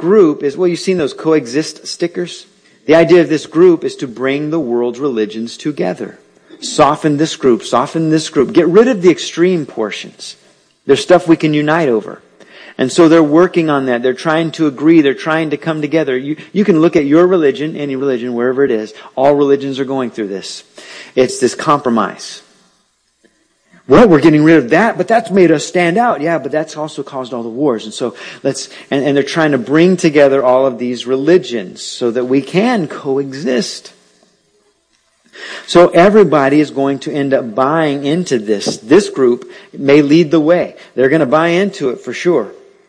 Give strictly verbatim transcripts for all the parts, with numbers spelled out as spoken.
group is, well, you've seen those coexist stickers? The idea of this group is to bring the world's religions together. Soften this group, soften this group. Get rid of the extreme portions. There's stuff we can unite over. And so they're working on that. They're trying to agree. They're trying to come together. You, you can look at your religion, any religion, wherever it is. All religions are going through this. It's this compromise. Well, we're getting rid of that, but that's made us stand out. Yeah, but that's also caused all the wars. And so let's, and, and they're trying to bring together all of these religions so that we can coexist. So everybody is going to end up buying into this. This group may lead the way. They're going to buy into it for sure.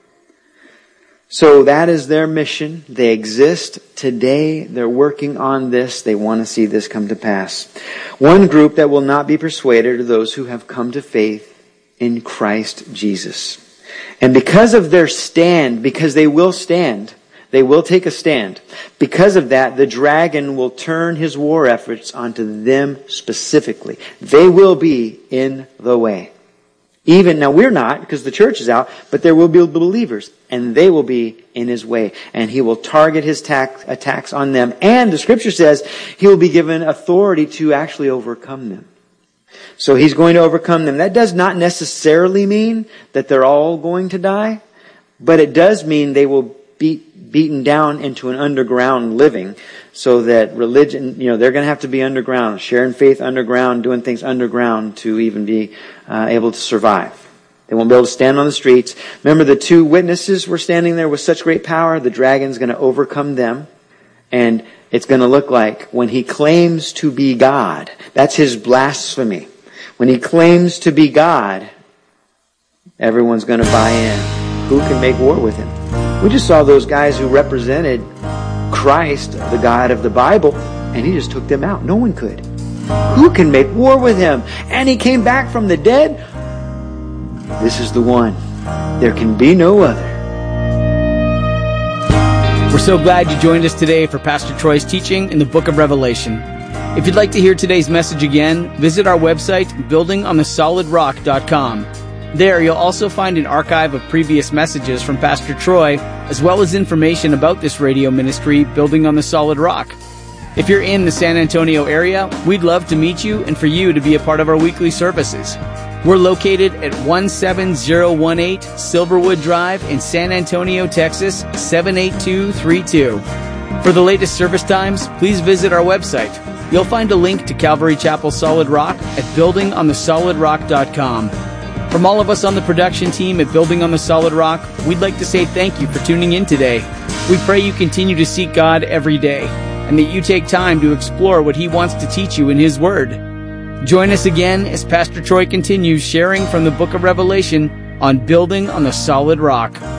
So that is their mission. They exist today. They're working on this. They want to see this come to pass. One group that will not be persuaded are those who have come to faith in Christ Jesus. And because of their stand, because they will stand, they will take a stand. Because of that, the dragon will turn his war efforts onto them specifically. They will be in the way. Even, now we're not, because the church is out, but there will be believers, and they will be in his way. And he will target his tax, attacks on them. And the scripture says he will be given authority to actually overcome them. So he's going to overcome them. That does not necessarily mean that they're all going to die, but it does mean they will be beaten down into an underground living, so that religion, you know, they're going to have to be underground, sharing faith underground, doing things underground to even be uh, able to survive. They won't be able to stand on the streets. Remember, the two witnesses were standing there with such great power. The dragon's going to overcome them. And it's going to look like when he claims to be God, that's his blasphemy. When he claims to be God, everyone's going to buy in. Who can make war with him? We just saw those guys who represented Christ, the God of the Bible, and he just took them out. No one could. Who can make war with him? And he came back from the dead. This is the one. There can be no other. We're so glad you joined us today for Pastor Troy's teaching in the book of Revelation. If you'd like to hear today's message again, visit our website, building on the solid rock dot com. There, you'll also find an archive of previous messages from Pastor Troy, as well as information about this radio ministry, Building on the Solid Rock. If you're in the San Antonio area, we'd love to meet you and for you to be a part of our weekly services. We're located at one seven zero one eight Silverwood Drive in San Antonio, Texas, seven eight two three two. For the latest service times, please visit our website. You'll find a link to Calvary Chapel Solid Rock at building on the solid rock dot com. From all of us on the production team at Building on the Solid Rock, we'd like to say thank you for tuning in today. We pray you continue to seek God every day, and that you take time to explore what He wants to teach you in His Word. Join us again as Pastor Troy continues sharing from the book of Revelation on Building on the Solid Rock.